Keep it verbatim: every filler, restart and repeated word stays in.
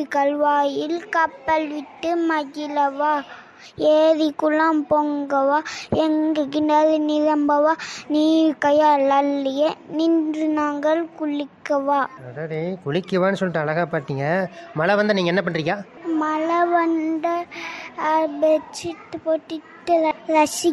கல்வாயில் கப்பல் விட்டு மகிழவா, ஏரி குளம் பொங்கவா, எங்க கிணறு நிரம்பவா, நீர் கையால் அள்ளியே நின்று நாங்கள் குளிக்கவா. அடடே, குளிக்கவான்னு சொல்லிட்டு அழகா பாட்டீங்க. மழை வந்தால் நீங்கள் என்ன பண்ணுறீங்க? மழை வந்த பெட்ஷீட் போட்டுட்டு ரசி